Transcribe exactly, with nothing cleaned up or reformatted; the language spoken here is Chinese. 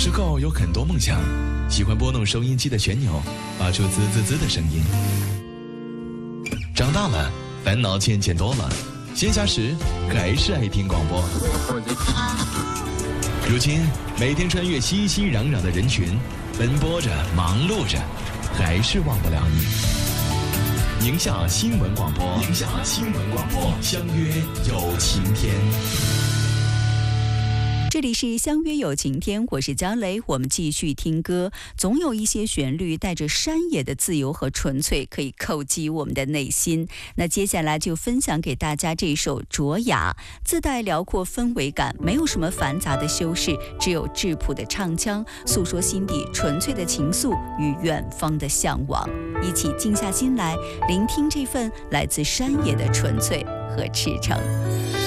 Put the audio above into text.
时候有很多梦想，喜欢拨弄收音机的旋钮，发出滋滋滋的声音。长大了，烦恼渐渐多了，闲暇时还是爱听广播。如今，每天穿越熙熙攘攘的人群，奔波着，忙碌着，还是忘不了你。宁夏新闻广播，宁夏新闻广播，相约有晴天。 这里是相约有晴天，我是焦雷，我们继续听歌。总有一些旋律带着山野的自由和纯粹，可以叩击我们的内心。那接下来就分享给大家这首《卓雅》，自带辽阔氛围感，没有什么繁杂的修饰，只有质朴的唱腔，诉说心底纯粹的情愫与远方的向往。一起静下心来，聆听这份来自山野的纯粹和赤诚。